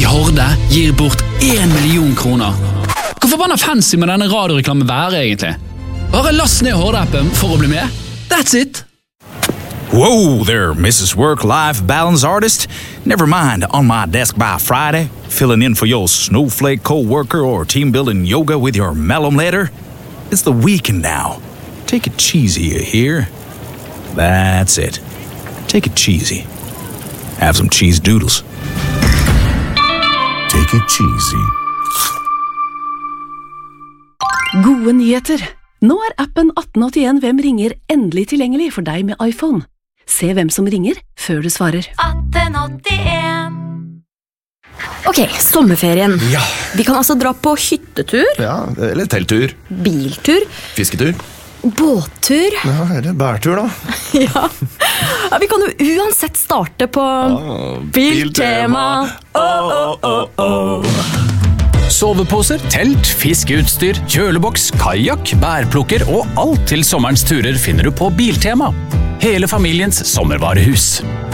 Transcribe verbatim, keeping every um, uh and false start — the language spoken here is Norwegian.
Horde gir bort en million kroner. Hvor forbanna fancy må denne radioreklamen være egentlig? Bare last ned Horde-appen for å bli med. That's it! Whoa there, Missus Work-Life Balance Artist. Never mind on my desk by Friday, filling in for your snowflake co-worker or team-building yoga with your malum letter. It's the weekend now. Take it cheesy, you hear? That's it. Take it cheesy. Have some cheese doodles. Take it cheesy. Gode nyheter. Nå er appen atten åttien Hvem ringer endelig tilgjengelig for deg med iPhone. Se hvem som ringer før du svarer. atten åttien. Ok, sommerferien. Ja. Vi kan altså dra på hyttetur, Ja, eller telttur, biltur, fisketur. båttur. Ja, eller bærtur da. Ja. Ja, vi kan jo uansett starte på Biltema. Åh, åh, åh, åh. Soveposer, telt, fiskeutstyr, kjøleboks, kajak, bærplukker og alt til sommerens turer finner du på Biltema. Hele familiens sommervarehus.